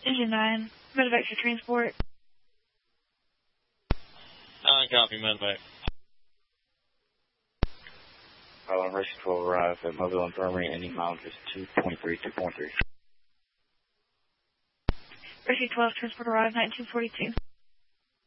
Engine 9, medevac for transport. Copy, medevac. Rescue 12 arrived at Mobile Infirmary, ending mileage is 2.3. Rescue 12, transport arrived 1942.